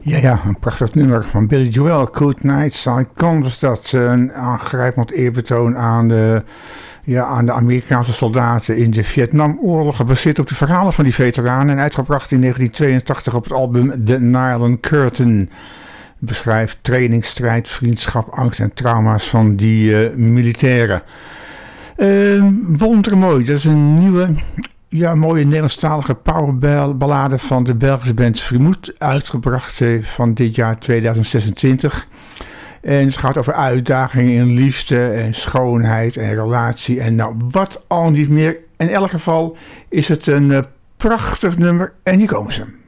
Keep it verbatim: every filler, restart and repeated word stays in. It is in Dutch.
Ja, ja, een prachtig nummer van Billy Joel. Good Night Saigon was dat. Een aangrijpend eerbetoon aan de, ja, aan de Amerikaanse soldaten in de Vietnamoorlog. Gebaseerd op de verhalen van die veteranen. En uitgebracht in negentien tweeëntachtig op het album The Nylon Curtain. Beschrijft training, strijd, vriendschap, angst en trauma's van die uh, militairen. Uh, wondermooi, dat is een nieuwe... Ja, mooie Nederlandstalige powerballade van de Belgische band Vermoed, uitgebracht eh, van dit jaar tweeduizend zesentwintig. En het gaat over uitdagingen in liefde en schoonheid en relatie en nou wat al niet meer. In elk geval is het een uh, prachtig nummer en hier komen ze.